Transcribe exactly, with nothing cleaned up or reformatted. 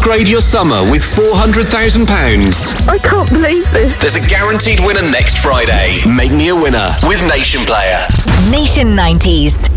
upgrade your summer with four hundred thousand pounds. I can't believe this. There's a guaranteed winner next Friday. Make me a winner with Nation Player. Nation nineties.